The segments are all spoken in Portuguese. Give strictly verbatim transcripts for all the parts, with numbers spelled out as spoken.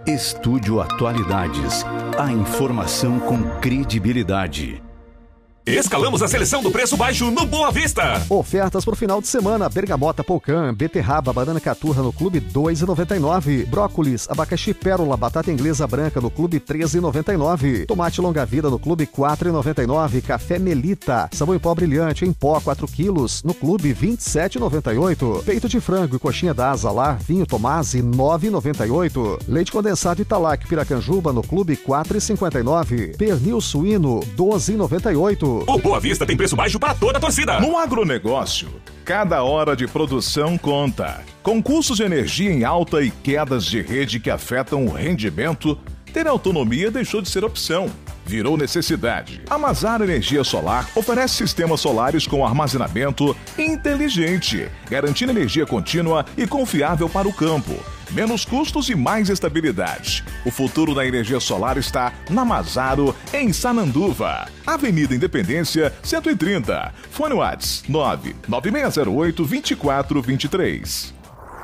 Estúdio Atualidades. A informação com credibilidade. Escalamos a seleção do preço baixo no Boa Vista. Ofertas para o final de semana: bergamota Polcan, beterraba, banana caturra no Clube dois reais e noventa e nove centavos. Brócolis, abacaxi pérola, batata inglesa branca no Clube treze reais e noventa e nove centavos. Tomate longa vida no Clube quatro reais e noventa e nove centavos. Café Melita, sabão em pó brilhante em pó quatro quilos no Clube vinte e sete reais e noventa e oito centavos. Peito de frango e coxinha da Asa Lar, vinho Tomasi nove reais e noventa e oito centavos. Leite condensado Italac Piracanjuba no Clube quatro reais e cinquenta e nove centavos. Pernil suíno doze reais e noventa e oito centavos. O Boa Vista tem preço baixo para toda a torcida. No agronegócio, cada hora de produção conta. Com custos de energia em alta e quedas de rede que afetam o rendimento, ter autonomia deixou de ser opção. Virou necessidade. A Mazar Energia Solar oferece sistemas solares com armazenamento inteligente, garantindo energia contínua e confiável para o campo. Menos custos e mais estabilidade. O futuro da energia solar está na Mazaro, em Sananduva. Avenida Independência, cento e trinta. Fone WhatsApp nove nove seis zero oito, dois quatro dois três.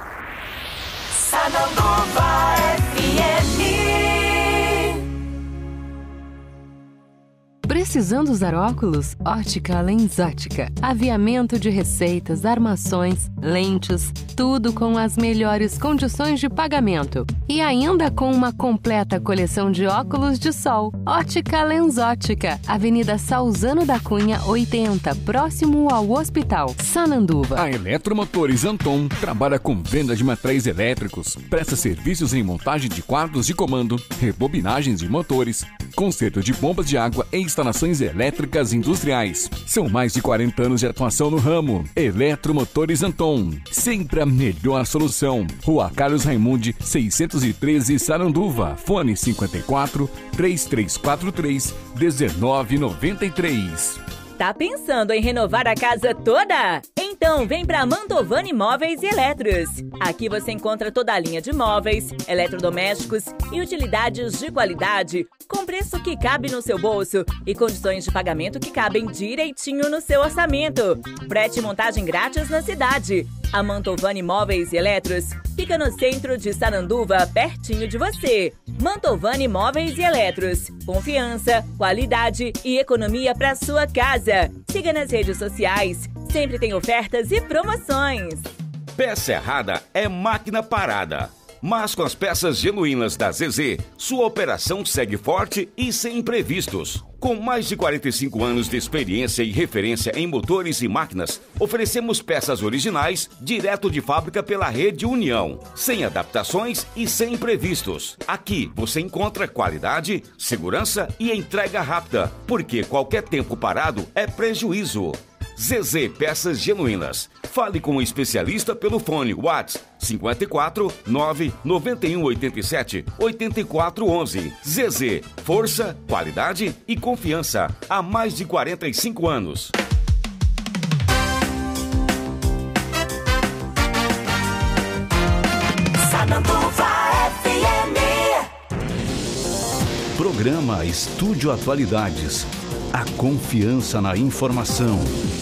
Sananduva F M. Precisando usar óculos? Ótica Lensótica. Aviamento de receitas, armações, lentes, tudo com as melhores condições de pagamento. E ainda com uma completa coleção de óculos de sol. Ótica Lensótica. Avenida Salzano da Cunha, oitenta, próximo ao Hospital Sananduva. A Eletromotores Anton trabalha com venda de materiais elétricos, presta serviços em montagem de quadros de comando, rebobinagens de motores, conserto de bombas de água e instalações elétricas industriais. São mais de quarenta anos de atuação no ramo. Eletromotores Anton, sempre a melhor solução. Rua Carlos Raimundi, seiscentos e treze, Sananduva. Fone cinquenta e quatro, três três quatro três, dezenove noventa e três. Tá pensando em renovar a casa toda? Então vem para Mantovani Móveis e Eletros. Aqui você encontra toda a linha de móveis, eletrodomésticos e utilidades de qualidade, com preço que cabe no seu bolso e condições de pagamento que cabem direitinho no seu orçamento. Frete e montagem grátis na cidade. A Mantovani Móveis e Eletros fica no centro de Sananduva, pertinho de você. Mantovani Móveis e Eletros. Confiança, qualidade e economia para sua casa. Siga nas redes sociais. Sempre tem ofertas e promoções. Peça errada é máquina parada. Mas com as peças genuínas da Z Z, sua operação segue forte e sem imprevistos. Com mais de quarenta e cinco anos de experiência e referência em motores e máquinas, oferecemos peças originais direto de fábrica pela Rede União, sem adaptações e sem imprevistos. Aqui você encontra qualidade, segurança e entrega rápida, porque qualquer tempo parado é prejuízo. Z Z Peças Genuínas. Fale com um especialista pelo fone WhatsApp cinquenta e quatro, nove nove um oito sete, oito quatro um um. Z Z, força, qualidade e confiança há mais de quarenta e cinco anos. Sananduva F M. Programa Estúdio Atualidades. A confiança na informação.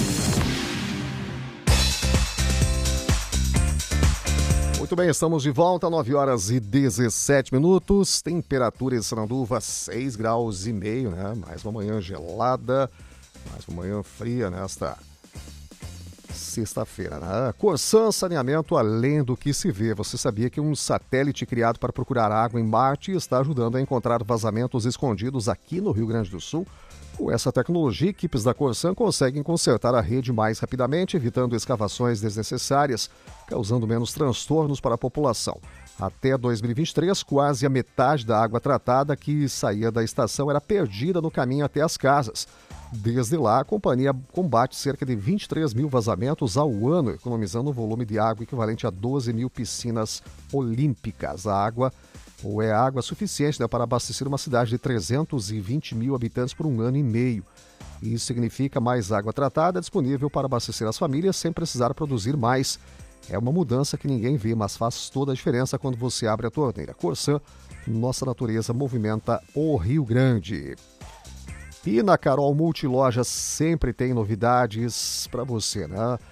Muito bem, estamos de volta, nove horas e dezessete minutos, temperatura em Sananduva seis graus e meio, né? Mais uma manhã gelada, mais uma manhã fria nesta sexta-feira, né? Corsan Saneamento além do que se vê. Você sabia que um satélite criado para procurar água em Marte está ajudando a encontrar vazamentos escondidos aqui no Rio Grande do Sul? Com essa tecnologia, equipes da Corsan conseguem consertar a rede mais rapidamente, evitando escavações desnecessárias, causando menos transtornos para a população. Até dois mil e vinte e três, quase a metade da água tratada que saía da estação era perdida no caminho até as casas. Desde lá, a companhia combate cerca de vinte e três mil vazamentos ao ano, economizando um volume de água equivalente a doze mil piscinas olímpicas. A água ou é água suficiente, né, para abastecer uma cidade de trezentos e vinte mil habitantes por um ano e meio. Isso significa mais água tratada disponível para abastecer as famílias sem precisar produzir mais. É uma mudança que ninguém vê, mas faz toda a diferença quando você abre a torneira. Corsan, nossa natureza movimenta o Rio Grande. E na Carol Multilojas sempre tem novidades para você, né?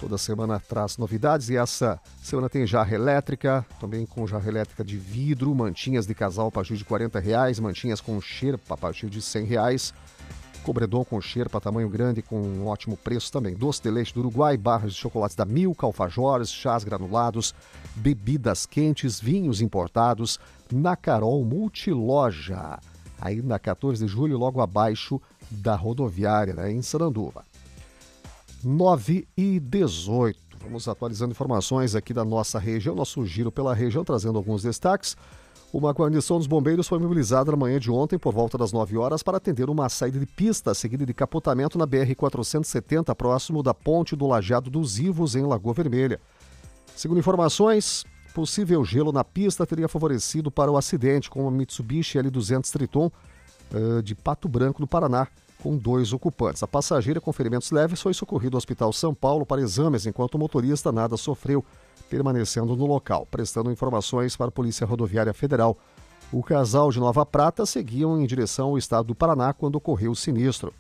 Toda semana traz novidades e essa semana tem jarra elétrica, também com jarra elétrica de vidro, mantinhas de casal a partir de quarenta reais, mantinhas com xerpa a partir de cem reais, cobredor com xerpa tamanho grande com um ótimo preço também, doce de leite do Uruguai, barras de chocolates da Milka, alfajores, chás granulados, bebidas quentes, vinhos importados, na Carol Multiloja, aí na quatorze de julho, logo abaixo da rodoviária, né, em Sananduva. nove e dezoito. Vamos atualizando informações aqui da nossa região, nosso giro pela região, trazendo alguns destaques. Uma guarnição dos bombeiros foi mobilizada na manhã de ontem, por volta das nove horas, para atender uma saída de pista seguida de capotamento na B R quatrocentos e setenta, próximo da ponte do Lajeado dos Ivos, em Lagoa Vermelha. Segundo informações, possível gelo na pista teria favorecido para o acidente com uma Mitsubishi L duzentos Triton uh, de Pato Branco, no Paraná, com dois ocupantes. A passageira com ferimentos leves foi socorrida ao Hospital São Paulo para exames, enquanto o motorista nada sofreu, permanecendo no local. Prestando informações para a Polícia Rodoviária Federal, o casal de Nova Prata seguiam em direção ao estado do Paraná quando ocorreu o sinistro.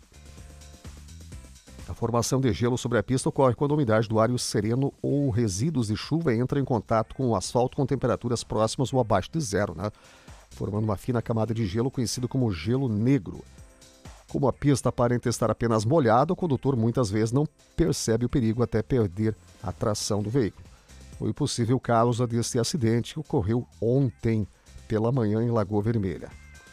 A formação de gelo sobre a pista ocorre quando a umidade do ar e o sereno ou resíduos de chuva entram em contato com o asfalto com temperaturas próximas ou abaixo de zero, né? Formando uma fina camada de gelo conhecido como gelo negro. Como a pista aparenta estar apenas molhada, o condutor muitas vezes não percebe o perigo até perder a tração do veículo. Foi possível causa desse acidente que ocorreu ontem pela manhã em Lagoa Vermelha.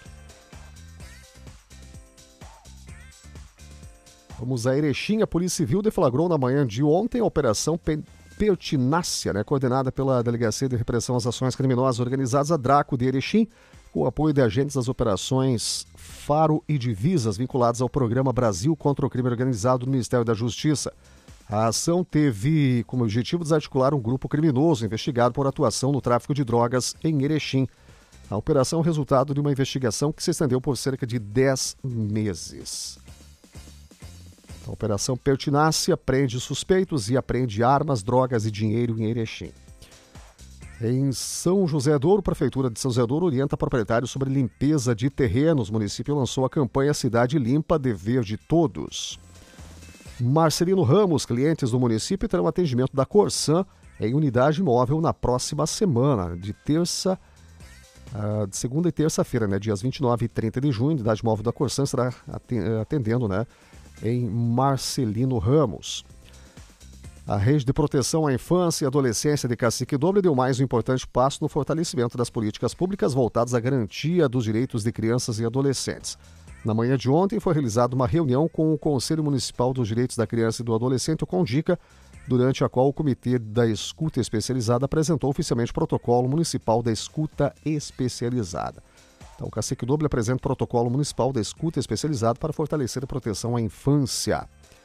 Vamos a Erechim. A Polícia Civil deflagrou na manhã de ontem a Operação Pertinácia, né, coordenada pela Delegacia de Repressão às Ações Criminosas Organizadas, a Draco de Erechim, com o apoio de agentes das operações Faro e Divisas vinculados ao Programa Brasil contra o Crime Organizado do Ministério da Justiça. A ação teve como objetivo desarticular um grupo criminoso investigado por atuação no tráfico de drogas em Erechim. A operação é o resultado de uma investigação que se estendeu por cerca de dez meses. A Operação Pertinácia prende suspeitos e apreende armas, drogas e dinheiro em Erechim. Em São José do Ouro, a Prefeitura de São José do Ouro orienta proprietários sobre limpeza de terrenos. O município lançou a campanha Cidade Limpa, Dever de Todos. Marcelino Ramos, clientes do município terão atendimento da Corsan em unidade móvel na próxima semana, de terça, uh, de segunda e terça-feira, né, dias vinte e nove e trinta de junho. A unidade móvel da Corsan estará atendendo, né, em Marcelino Ramos. A Rede de Proteção à Infância e Adolescência de Cacique Doble deu mais um importante passo no fortalecimento das políticas públicas voltadas à garantia dos direitos de crianças e adolescentes. Na manhã de ontem foi realizada uma reunião com o Conselho Municipal dos Direitos da Criança e do Adolescente, o CONDICA, durante a qual o Comitê da Escuta Especializada apresentou oficialmente o Protocolo Municipal da Escuta Especializada. Então, o Cacique Doble apresenta o Protocolo Municipal da Escuta Especializada para fortalecer a proteção à infância.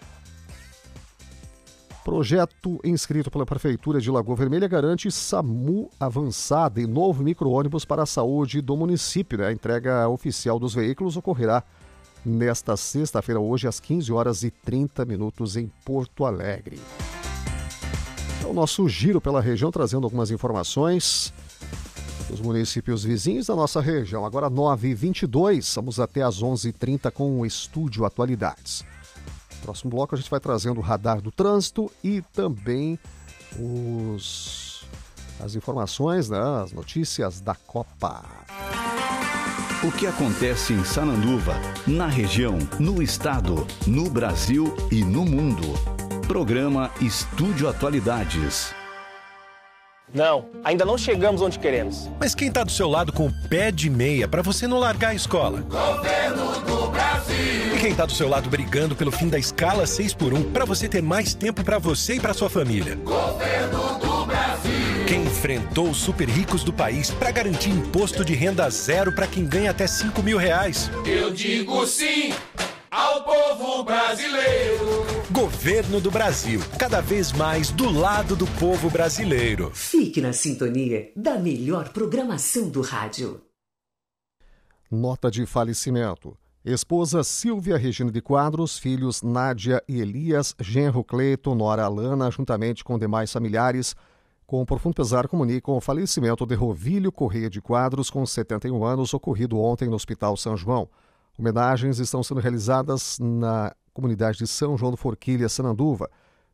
Projeto inscrito pela Prefeitura de Lagoa Vermelha garante SAMU avançada e novo micro-ônibus para a saúde do município. A entrega oficial dos veículos ocorrerá nesta sexta-feira, hoje, às quinze horas e trinta minutos, em Porto Alegre. É o nosso giro pela região, trazendo algumas informações dos municípios vizinhos da nossa região. Agora, nove e vinte e dois, vamos até às onze e trinta com o Estúdio Atualidades. Próximo bloco a gente vai trazendo o radar do trânsito e também os, as informações, né, as notícias da Copa. O que acontece em Sananduva, na região, no estado, no Brasil e no mundo. Programa Estúdio Atualidades. Não, ainda não chegamos onde queremos. Mas quem está do seu lado com o pé de meia para você não largar a escola? Governo do Brasil. E quem está do seu lado brigando pelo fim da escala seis por um para você ter mais tempo para você e para sua família? Governo do Brasil. Quem enfrentou os super ricos do país para garantir imposto de renda zero para quem ganha até cinco mil reais? Eu digo sim ao povo brasileiro. Governo do Brasil, cada vez mais do lado do povo brasileiro. Fique na sintonia da melhor programação do rádio. Nota de falecimento. Esposa Silvia Regina de Quadros, filhos Nádia e Elias, genro Cleiton, nora Alana, juntamente com demais familiares, com profundo pesar comunicam o falecimento de Rovílio Correia de Quadros, com setenta e um anos, ocorrido ontem no Hospital São João. Homenagens estão sendo realizadas na comunidade de São João do Forquilha, Sananduva.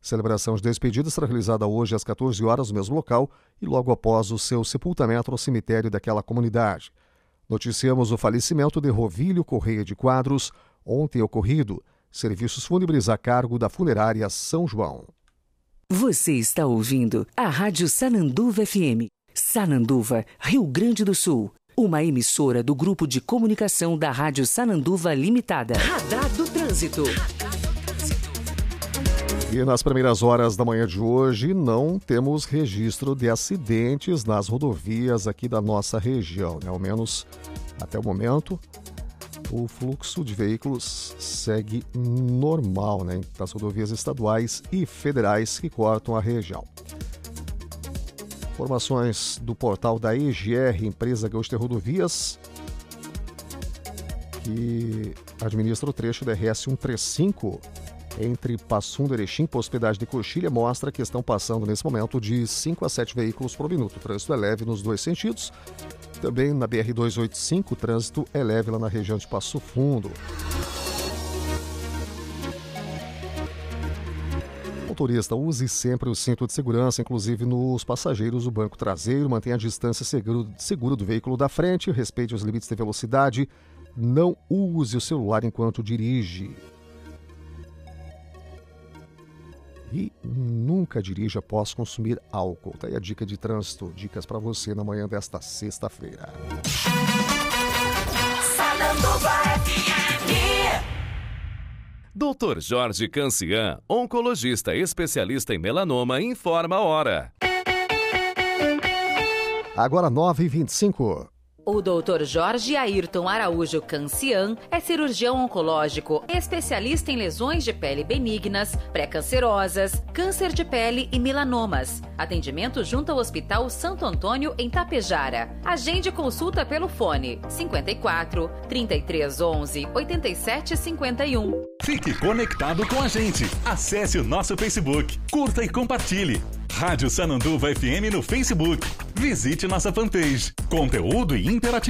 Celebração de despedida será realizada hoje às quatorze horas no mesmo local e logo após o seu sepultamento no cemitério daquela comunidade. Noticiamos o falecimento de Rovílio Correia de Quadros, ontem ocorrido. Serviços fúnebres a cargo da funerária São João. Você está ouvindo a Rádio Sananduva F M. Sananduva, Rio Grande do Sul. Uma emissora do Grupo de Comunicação da Rádio Sananduva Limitada. Radar do Trânsito. E nas primeiras horas da manhã de hoje, não temos registro de acidentes nas rodovias aqui da nossa região, né? Ao menos até o momento, o fluxo de veículos segue normal, né? Das rodovias estaduais e federais que cortam a região. Informações do portal da E G R, Empresa Gaúcha de Rodovias, que administra o trecho da R S cento e trinta e cinco entre Passo Fundo e Erechim, por hospedagem de Coxilha, mostra que estão passando nesse momento de cinco a sete veículos por minuto. O trânsito é leve nos dois sentidos. Também na B R duzentos e oitenta e cinco, o trânsito é leve lá na região de Passo Fundo. Motorista, use sempre o cinto de segurança, inclusive nos passageiros do banco traseiro. Mantenha a distância segura, segura do veículo da frente, respeite os limites de velocidade. Não use o celular enquanto dirige. E nunca dirija após consumir álcool. Tá aí a dica de trânsito. Dicas para você na manhã desta sexta-feira. doutor Jorge Cancian, oncologista especialista em melanoma, informa a hora. Agora nove e vinte e cinco. O doutor Jorge Ayrton Araújo Cancian é cirurgião oncológico, especialista em lesões de pele benignas, pré-cancerosas, câncer de pele e melanomas. Atendimento junto ao Hospital Santo Antônio, em Tapejara. Agende consulta pelo fone cinquenta e quatro, trinta e três, onze, oitenta e sete, cinquenta e um. Fique conectado com a gente. Acesse o nosso Facebook, curta e compartilhe. Rádio Sananduva F M no Facebook. Visite nossa fanpage. Conteúdo e interatividade.